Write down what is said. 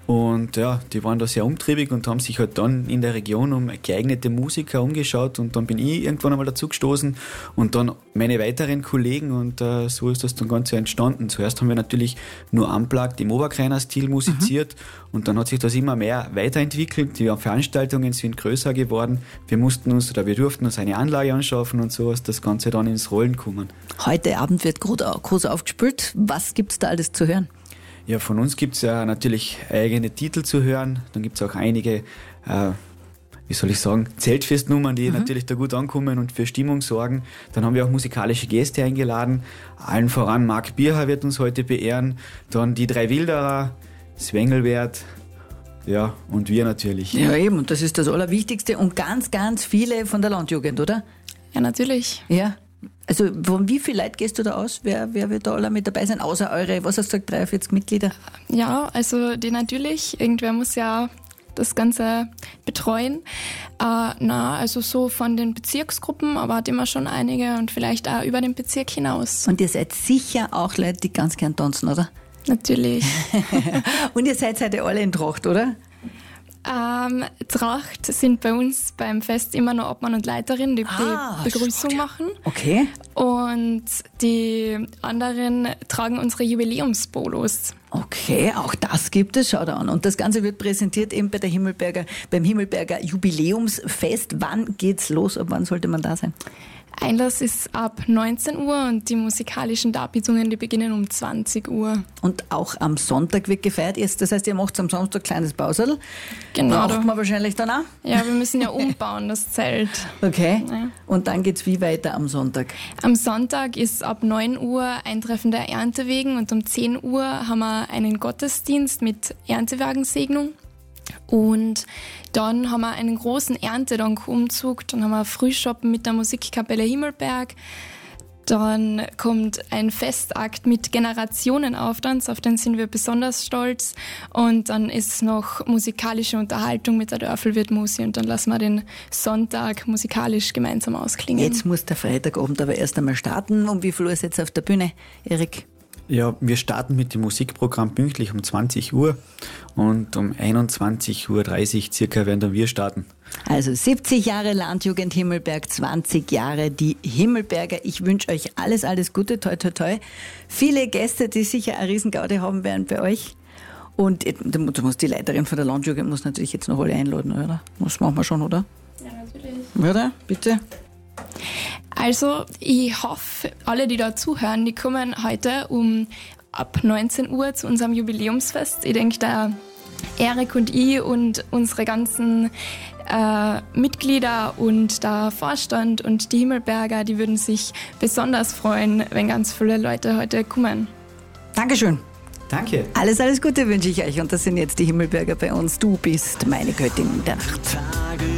Und ja, die waren da sehr umtriebig und haben sich halt dann in der Region um geeignete Musiker umgeschaut und dann bin ich irgendwann einmal dazu gestoßen und dann meine weiteren Kollegen und so ist das dann Ganze entstanden. Zuerst haben wir natürlich nur unplugged im Oberkreiner-Stil musiziert und dann hat sich das immer mehr weiterentwickelt. Die Veranstaltungen sind größer geworden. Wir durften uns eine Anlage anschaffen und so ist das Ganze dann ins Rollen gekommen. Heute Abend wird groß aufgespielt. Was gibt's da alles zu hören? Ja, von uns gibt's ja natürlich eigene Titel zu hören. Dann gibt's auch einige, Zeltfestnummern, die natürlich da gut ankommen und für Stimmung sorgen. Dann haben wir auch musikalische Gäste eingeladen. Allen voran Marc Bierher wird uns heute beehren. Dann die 3 Wilderer, Swengelwert, ja, und wir natürlich. Ja, eben, und das ist das Allerwichtigste. Und ganz, ganz viele von der Landjugend, oder? Ja, natürlich. Ja. Also von wie viel Leute gehst du da aus? Wer wird da alle mit dabei sein, außer eure, was hast du gesagt, 43 Mitglieder? Ja, also die natürlich. Irgendwer muss ja das Ganze betreuen. Also so von den Bezirksgruppen, aber hat immer schon einige und vielleicht auch über den Bezirk hinaus. Und ihr seid sicher auch Leute, die ganz gern tanzen, oder? Natürlich. Und ihr seid heute alle in Tracht, oder? Tracht sind bei uns beim Fest immer nur Obmann und Leiterin, die Begrüßung machen. Okay. Und die anderen tragen unsere Jubiläumspolos. Okay, auch das gibt es, schau da an. Und das Ganze wird präsentiert eben beim Himmelberger Jubiläumsfest. Wann geht's los? Ab wann sollte man da sein? Einlass ist ab 19 Uhr und die musikalischen Darbietungen, die beginnen um 20 Uhr. Und auch am Sonntag wird gefeiert. Das heißt, ihr macht am Samstag ein kleines Pauserl. Genau. Braucht man wahrscheinlich dann auch? Ja, wir müssen ja umbauen, das Zelt. Okay. Ja. Und dann geht's wie weiter am Sonntag? Am Sonntag ist ab 9 Uhr Eintreffen der Erntewegen und um 10 Uhr haben wir einen Gottesdienst mit Erntewagensegnung. Und dann haben wir einen großen Erntedankumzug, dann haben wir Frühschoppen mit der Musikkapelle Himmelberg. Dann kommt ein Festakt mit Generationenauftanz, auf den sind wir besonders stolz. Und dann ist noch musikalische Unterhaltung mit der Dörfelwirtmusi und dann lassen wir den Sonntag musikalisch gemeinsam ausklingen. Jetzt muss der Freitagabend aber erst einmal starten. Um wie viel Uhr ist jetzt auf der Bühne, Erik? Ja, wir starten mit dem Musikprogramm pünktlich um 20 Uhr und um 21.30 Uhr circa werden dann wir starten. Also 70 Jahre Landjugend Himmelberg, 20 Jahre die Himmelberger. Ich wünsche euch alles, alles Gute, toi, toi, toi. Viele Gäste, die sicher eine Riesengaude haben werden bei euch. Und du musst die Leiterin von der Landjugend muss natürlich jetzt noch alle einladen, oder? Das machen wir schon, oder? Ja, natürlich. Oder? Bitte? Also, ich hoffe, alle, die da zuhören, die kommen heute ab 19 Uhr zu unserem Jubiläumsfest. Ich denke, der Erik und ich und unsere ganzen Mitglieder und der Vorstand und die Himmelberger, die würden sich besonders freuen, wenn ganz viele Leute heute kommen. Dankeschön. Danke. Alles, alles Gute wünsche ich euch. Und das sind jetzt die Himmelberger bei uns. Du bist meine Göttin der Nacht.